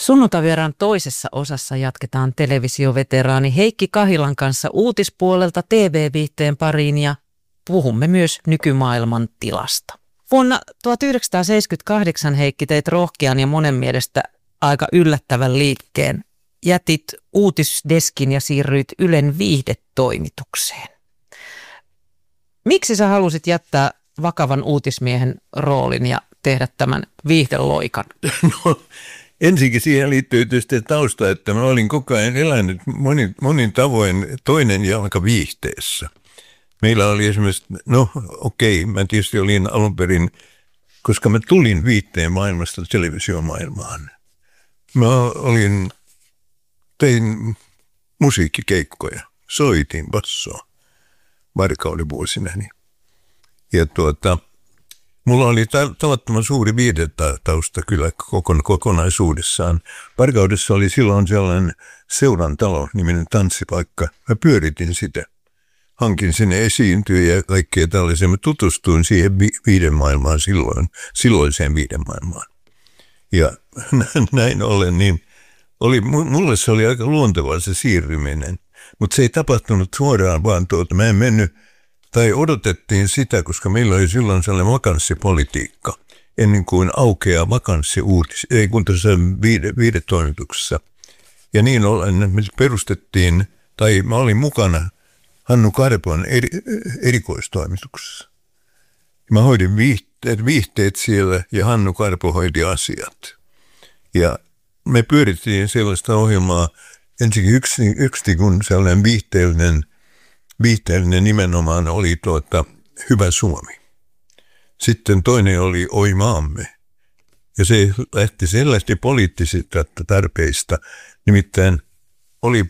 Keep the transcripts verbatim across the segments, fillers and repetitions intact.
Sunnuntaivieraan toisessa osassa jatketaan televisioveteraani Heikki Kahilan kanssa uutispuolelta T V-viihteen pariin ja puhumme myös nykymaailman tilasta. Vuonna tuhatyhdeksänsataaseitsemänkymmentäkahdeksan Heikki teit rohkean ja monen mielestä aika yllättävän liikkeen. Jätit uutisdeskin ja siirryit Ylen viihdetoimitukseen. Miksi sä halusit jättää vakavan uutismiehen roolin ja tehdä tämän viihdeloikan? No, ensinnäkin siihen liittyy tietysti tausta, että mä olin koko ajan elänyt monin, monin tavoin toinen jalka viihteessä. Meillä oli esimerkiksi, no okei, mä tietysti olin alun perin, koska mä tulin viihteen maailmasta televisiomaailmaan. Mä olin, tein musiikkikeikkoja, soitin bassoa varkauden-vuosinani. Ja tuota, mulla oli tavattoman suuri viihdetausta kyllä kokonaisuudessaan. Varkaudessa oli silloin sellainen seurantalo niminen tanssipaikka. Mä pyöritin sitä. Hankin sinne esiintyjä ja kaikkea tällaisia. Mä tutustuin siihen vi- viihdemaailmaan silloin, silloiseen viihdemaailmaan. Ja näin ollen, niin oli, mulle se oli aika luontevaa se siirryminen. Mutta se ei tapahtunut suoraan, vaan tuota, mä en mennyt, tai odotettiin sitä, koska meillä oli silloin sellainen vakanssipolitiikka, ennen kuin aukeaa vakanssi-uutis, ei kun tässä viide, viidetoimituksessa. Ja niin ollen me perustettiin, tai mä olin mukana Hannu Karpon eri, erikoistoimituksessa. Mä hoidin viihteet, viihteet siellä ja Hannu Karpo hoiti asiat. Ja me pyörittiin sellaista ohjelmaa, ensinnäkin yksi, yksi kun sellainen viihteellinen, viihteellinen nimenomaan oli tuota, Hyvä Suomi. Sitten toinen oli Oi maamme. Ja se lähti selvästi poliittisista tarpeista. Nimittäin oli,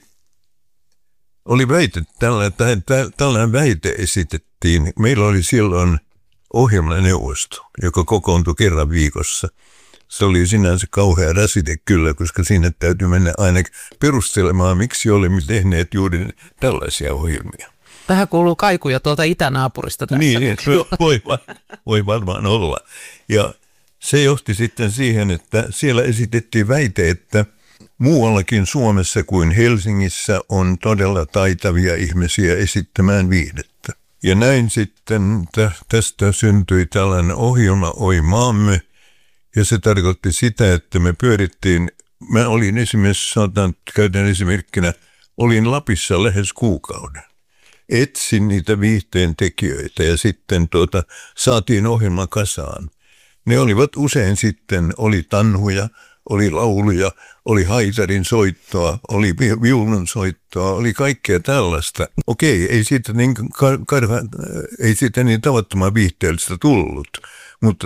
oli väite, tällainen, tällainen väite esitettiin. Meillä oli silloin ohjelmaneuvosto, joka kokoontui kerran viikossa. Se oli sinänsä kauhea rasite kyllä, koska siinä täytyy mennä aina perustelemaan, miksi olemme tehneet juuri tällaisia ohjelmia. Tähän kuuluu kaikuja tuolta itänaapurista. Tässä. Niin, voi, voi varmaan olla. Ja se johti sitten siihen, että siellä esitettiin väite, että muuallakin Suomessa kuin Helsingissä on todella taitavia ihmisiä esittämään viihdettä. Ja näin sitten tästä syntyi tällainen ohjelma Oi maamme. Ja se tarkoitti sitä, että me pyörittiin, mä olin esimerkiksi, sanotaan, käytän esimerkkinä, olin Lapissa lähes kuukauden. Etsin niitä viihteen tekijöitä ja sitten tuota, saatiin ohjelma kasaan. Ne olivat usein sitten, oli tanhuja, oli lauluja, oli haitarin soittoa, oli viulun soittoa, oli kaikkea tällaista. Okei, ei siitä niin, kar- kar- ei siitä niin tavattoman viihteellistä tullut, mutta